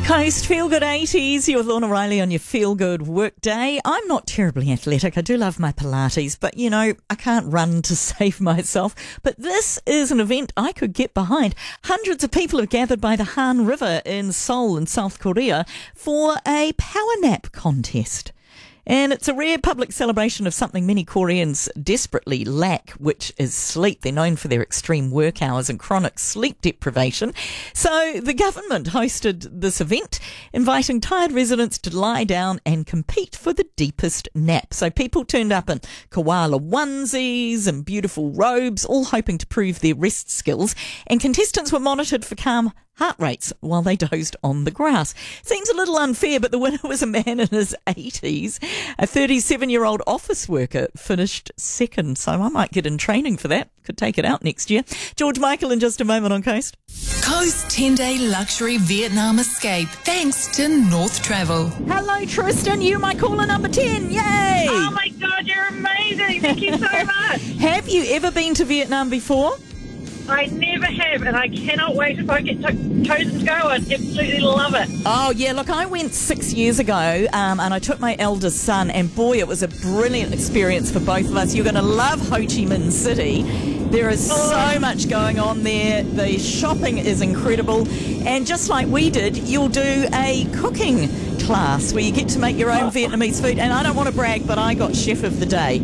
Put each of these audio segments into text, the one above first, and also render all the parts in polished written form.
Coast Feel Good 80s. You're with Lorna Riley on your Feel Good work day. I'm not terribly athletic. I do love my Pilates, but I can't run to save myself. But this is an event I could get behind. Hundreds of people have gathered by the Han River in Seoul in South Korea for a power nap contest. And it's a rare public celebration of something many Koreans desperately lack, which is sleep. They're known for their extreme work hours and chronic sleep deprivation. So the government hosted this event, inviting tired residents to lie down and compete for the deepest nap. So people turned up in koala onesies and beautiful robes, all hoping to prove their rest skills. And contestants were monitored for calm heart rates while they dozed on the grass. Seems a little unfair, but the winner was a man in his 80s. A 37-year-old office worker finished second, so I might get in training for that. Could take it out next year. George Michael in just a moment on Coast. Coast 10-day luxury Vietnam escape thanks to North Travel. Hello, Tristan. You my caller number 10. Yay! Oh my God, you're amazing. Thank you so much. Have you ever been to Vietnam before? I never have, and I cannot wait if I get chosen to go. I'd absolutely love it. Oh, yeah. Look, I went 6 years ago and I took my eldest son, and boy, it was a brilliant experience for both of us. You're going to love Ho Chi Minh City. There is so much going on there. The shopping is incredible. And just like we did, you'll do a cooking class where you get to make your own Vietnamese food. And I don't want to brag, but I got chef of the day.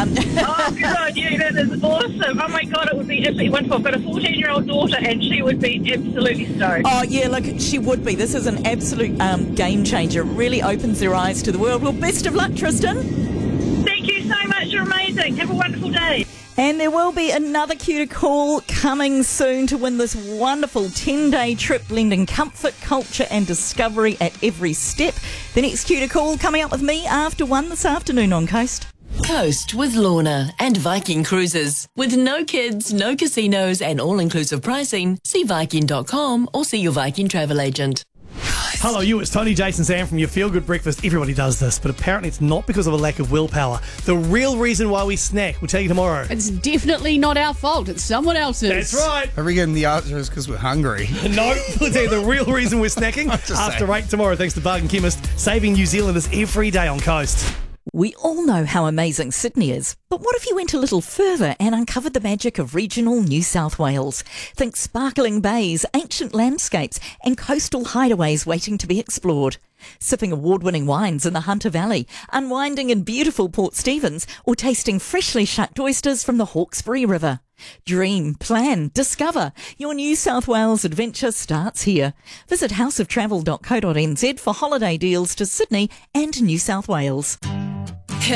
Oh, God, yeah, that is awesome. Oh, my God, it would be absolutely wonderful. I've got a 14-year-old daughter, and she would be absolutely stoked. Oh, yeah, look, she would be. This is an absolute game changer. It really opens their eyes to the world. Well, best of luck, Tristan. Thank you so much. You're amazing. Have a wonderful day. And there will be another cue to call coming soon to win this wonderful 10-day trip blending comfort, culture and discovery at every step. The next cue to call coming up with me after 1 this afternoon on Coast. Coast with Lorna and Viking Cruises. With no kids, no casinos and all-inclusive pricing, see Viking.com or see your Viking travel agent. Hello, it's Tony, Jason, Sam from your Feel Good Breakfast. Everybody does this, but apparently it's not because of a lack of willpower. The real reason why we snack, we'll tell you tomorrow. It's definitely not our fault. It's someone else's. That's right. I reckon the answer is because we're hungry. No, we'll tell you the real reason we're snacking after 8 tomorrow, thanks to Bargain Chemist, saving New Zealanders every day on Coast. We all know how amazing Sydney is, but what if you went a little further and uncovered the magic of regional New South Wales? Think sparkling bays, ancient landscapes and coastal hideaways waiting to be explored. Sipping award-winning wines in the Hunter Valley, unwinding in beautiful Port Stephens, or tasting freshly shucked oysters from the Hawkesbury River. Dream, plan, discover. Your New South Wales adventure starts here. Visit houseoftravel.co.nz for holiday deals to Sydney and New South Wales.